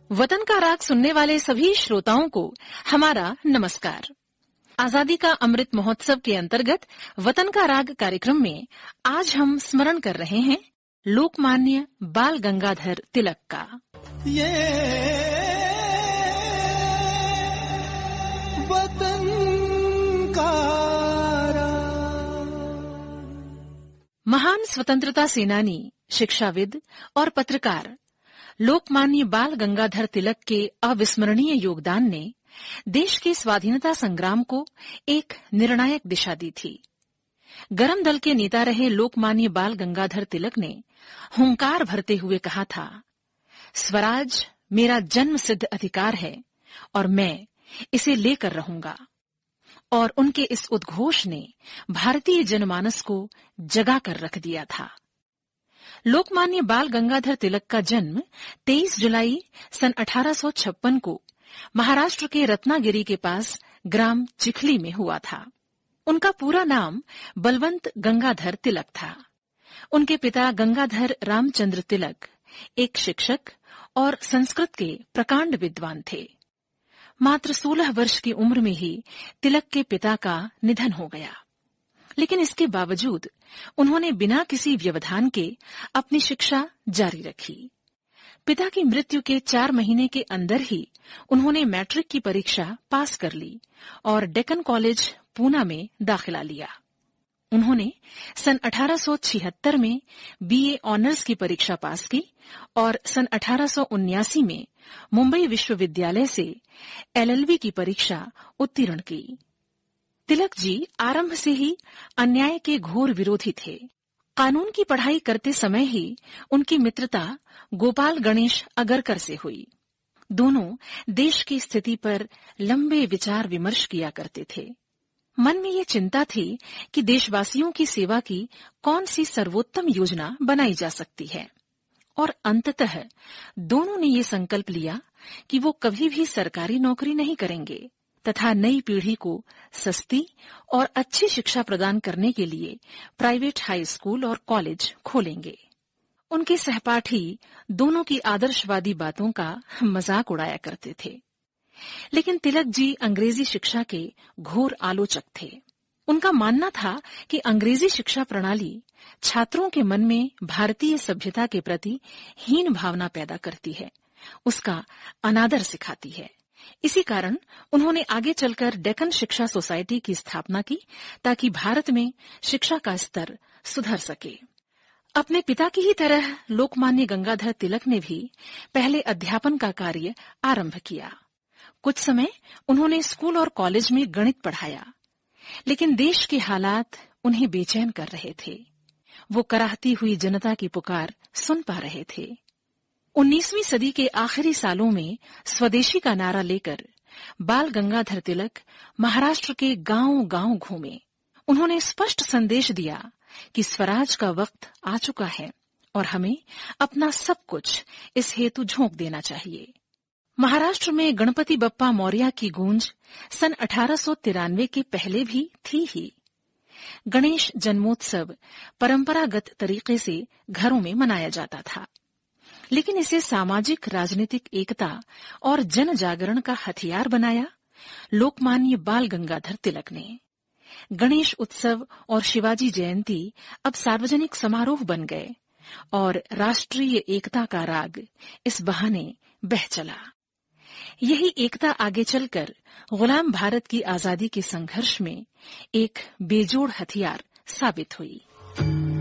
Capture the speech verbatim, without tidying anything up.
वतन का राग सुनने वाले सभी श्रोताओं को हमारा नमस्कार। आजादी का अमृत महोत्सव के अंतर्गत वतन का राग कार्यक्रम में आज हम स्मरण कर रहे हैं लोकमान्य बाल गंगाधर तिलक का। ये वतन का महान स्वतंत्रता सेनानी, शिक्षाविद और पत्रकार लोकमान्य बाल गंगाधर तिलक के अविस्मरणीय योगदान ने देश के स्वाधीनता संग्राम को एक निर्णायक दिशा दी थी। गरम दल के नेता रहे लोकमान्य बाल गंगाधर तिलक ने हुंकार भरते हुए कहा था, स्वराज मेरा जन्म सिद्ध अधिकार है और मैं इसे लेकर रहूंगा। और उनके इस उद्घोष ने भारतीय जनमानस को जगा कर रख दिया था। लोकमान्य बाल गंगाधर तिलक का जन्म तेईस जुलाई सन अठारह सौ छप्पन को महाराष्ट्र के रत्नागिरी के पास ग्राम चिखली में हुआ था। उनका पूरा नाम बलवंत गंगाधर तिलक था। उनके पिता गंगाधर रामचंद्र तिलक एक शिक्षक और संस्कृत के प्रकांड विद्वान थे। मात्र सोलह वर्ष की उम्र में ही तिलक के पिता का निधन हो गया, लेकिन इसके बावजूद उन्होंने बिना किसी व्यवधान के अपनी शिक्षा जारी रखी। पिता की मृत्यु के चार महीने के अंदर ही उन्होंने मैट्रिक की परीक्षा पास कर ली और डेक्कन कॉलेज पूना में दाखिला लिया। उन्होंने सन अठारह सौ छिहत्तर में बीए ऑनर्स की परीक्षा पास की और सन अठारह सौ उन्यासी में मुंबई विश्वविद्यालय से एलएलबी की परीक्षा उत्तीर्ण की। तिलक जी आरंभ से ही अन्याय के घोर विरोधी थे। कानून की पढ़ाई करते समय ही उनकी मित्रता गोपाल गणेश अगरकर से हुई। दोनों देश की स्थिति पर लंबे विचार विमर्श किया करते थे। मन में ये चिंता थी कि देशवासियों की सेवा की कौन सी सर्वोत्तम योजना बनाई जा सकती है, और अंततः दोनों ने ये संकल्प लिया कि वो कभी भी सरकारी नौकरी नहीं करेंगे तथा नई पीढ़ी को सस्ती और अच्छी शिक्षा प्रदान करने के लिए प्राइवेट हाई स्कूल और कॉलेज खोलेंगे। उनके सहपाठी दोनों की आदर्शवादी बातों का मजाक उड़ाया करते थे, लेकिन तिलक जी अंग्रेजी शिक्षा के घोर आलोचक थे। उनका मानना था कि अंग्रेजी शिक्षा प्रणाली छात्रों के मन में भारतीय सभ्यता के प्रति हीन भावना पैदा करती है, उसका अनादर सिखाती है। इसी कारण उन्होंने आगे चलकर डेक्कन शिक्षा सोसाइटी की स्थापना की ताकि भारत में शिक्षा का स्तर सुधर सके। अपने पिता की ही तरह लोकमान्य गंगाधर तिलक ने भी पहले अध्यापन का कार्य आरंभ किया। कुछ समय उन्होंने स्कूल और कॉलेज में गणित पढ़ाया, लेकिन देश के हालात उन्हें बेचैन कर रहे थे। वो कराहती हुई जनता की पुकार सुन पा रहे थे। उन्नीसवीं सदी के आखिरी सालों में स्वदेशी का नारा लेकर बाल गंगाधर तिलक महाराष्ट्र के गांव-गांव घूमे। उन्होंने स्पष्ट संदेश दिया कि स्वराज का वक्त आ चुका है और हमें अपना सब कुछ इस हेतु झोंक देना चाहिए। महाराष्ट्र में गणपति बप्पा मौर्य की गूंज सन अठारह सौ तिरानवे के पहले भी थी ही। गणेश जन्मोत्सव परंपरागत तरीके से घरों में मनाया जाता था, लेकिन इसे सामाजिक राजनीतिक एकता और जन जागरण का हथियार बनाया लोकमान्य बाल गंगाधर तिलक ने। गणेश उत्सव और शिवाजी जयंती अब सार्वजनिक समारोह बन गए और राष्ट्रीय एकता का राग इस बहाने बह चला। यही एकता आगे चलकर गुलाम भारत की आजादी के संघर्ष में एक बेजोड़ हथियार साबित हुई।